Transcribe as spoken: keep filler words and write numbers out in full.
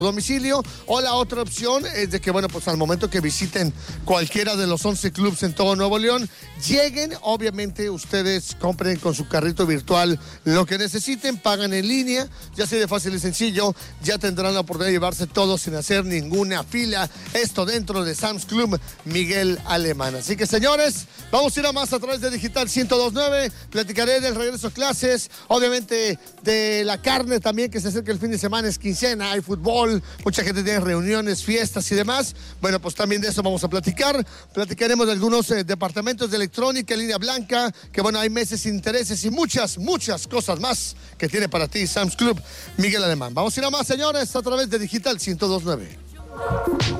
domicilio, o la otra opción es de que, bueno, pues al momento que visiten cualquiera de los once clubs en todo Nuevo León, lleguen, obviamente ustedes compren con su carrito virtual lo que necesiten, pagan en línea, ya así de fácil y sencillo, ya tendrán la oportunidad de llevarse todo sin hacer ninguna fila, esto dentro de Sam's Club Miguel Alemán. Así que, señores, vamos a ir a más a través de Digital ciento dos punto nueve, platicaré del regreso a clases, obviamente de la carne también, que se acerca el fin de semana, es quincena, hay fútbol, mucha gente tiene reuniones, fiestas y demás. Bueno, pues también de eso vamos a platicar. Platicaremos de algunos eh, departamentos de electrónica, línea blanca, que bueno, hay meses sin intereses y muchas, muchas cosas más que tiene para ti Sam's Club Miguel Alemán. Vamos a ir a más, señores, a través de Digital ciento dos punto nueve.